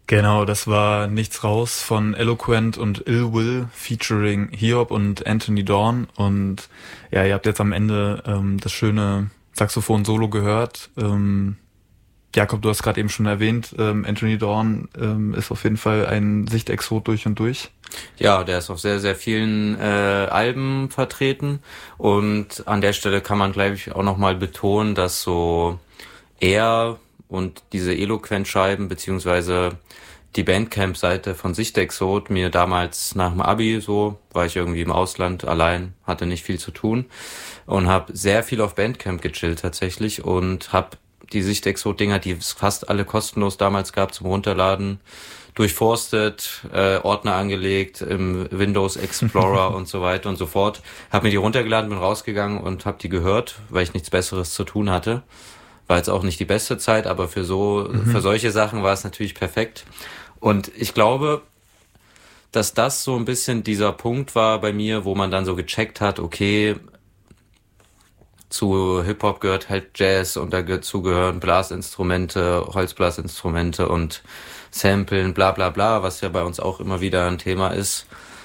Genau, das war Nichts raus von Eloquent und Ill Will featuring Hiob und Anthony Dorn. Und ja, ihr habt jetzt am Ende das schöne Saxophon-Solo gehört. Jakob, du hast gerade eben schon erwähnt, Anthony Dorn ist auf jeden Fall ein Sichtexot durch und durch. Ja, der ist auf sehr, sehr vielen Alben vertreten. Und an der Stelle kann man, glaube ich, auch nochmal betonen, dass so er und diese Eloquent-Scheiben beziehungsweise die Bandcamp-Seite von Sichtexot mir damals nach dem Abi so, war ich irgendwie im Ausland allein, hatte nicht viel zu tun und habe sehr viel auf Bandcamp gechillt tatsächlich und habe die Sichtexot-Dinger, die es fast alle kostenlos damals gab zum Runterladen, durchforstet, Ordner angelegt im Windows Explorer und so weiter und so fort. Habe mir die runtergeladen, bin rausgegangen und habe die gehört, weil ich nichts Besseres zu tun hatte. War jetzt auch nicht die beste Zeit, aber für solche Sachen war es natürlich perfekt. Und ich glaube, dass das so ein bisschen dieser Punkt war bei mir, wo man dann so gecheckt hat, okay, zu Hip-Hop gehört halt Jazz und dazu gehören Blasinstrumente, Holzblasinstrumente und Samplen, bla bla bla, was ja bei uns auch immer wieder ein Thema ist,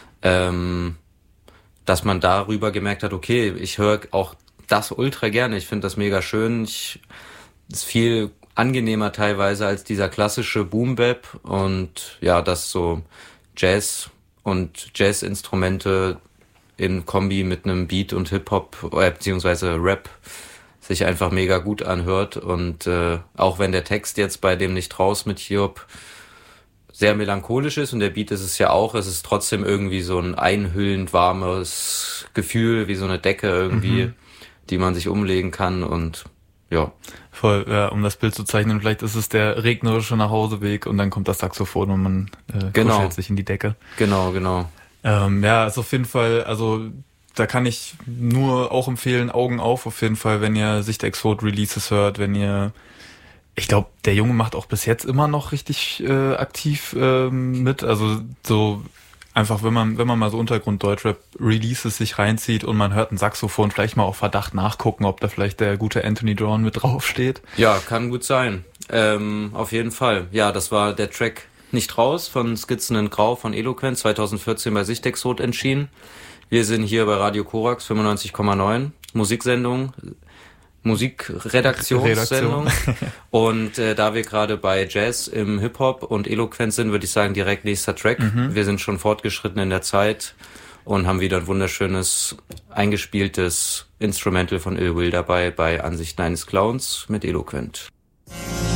dass man darüber gemerkt hat, okay, ich höre auch das ultra gerne, ich finde das mega schön, ist viel angenehmer teilweise als dieser klassische Boom-Bap und ja, dass so Jazz und Jazz-Instrumente in Kombi mit einem Beat und Hip-Hop beziehungsweise Rap sich einfach mega gut anhört und auch wenn der Text jetzt bei dem Nicht raus mit Hiob sehr melancholisch ist und der Beat ist es ja auch, es ist trotzdem irgendwie so ein einhüllend warmes Gefühl, wie so eine Decke irgendwie, die man sich umlegen kann und ja. Voll, ja, um das Bild zu zeichnen, vielleicht ist es der regnerische Nachhauseweg und dann kommt das Saxophon und man kuschelt sich in die Decke. Genau. Ja, ist auf jeden Fall, also da kann ich nur auch empfehlen, Augen auf jeden Fall, wenn ihr Sichtexot Releases hört, ich glaube, der Junge macht auch bis jetzt immer noch richtig aktiv mit, also so einfach, wenn man mal so Untergrund-Deutschrap-Releases sich reinzieht und man hört ein Saxophon, vielleicht mal auf Verdacht nachgucken, ob da vielleicht der gute Anthony Dorn mit draufsteht. Ja, kann gut sein. Auf jeden Fall. Ja, das war der Track Nicht raus von Skizzen in Grau von Eloquent, 2014 bei Sichtexot erschienen. Wir sind hier bei Radio Korax 95,9, Musikredaktionssendung. Und da wir gerade bei Jazz im Hip-Hop und Eloquent sind, würde ich sagen, direkt nächster Track. Wir sind schon fortgeschritten in der Zeit und haben wieder ein wunderschönes, eingespieltes Instrumental von Ill Will dabei bei Ansichten eines Clowns mit Eloquent.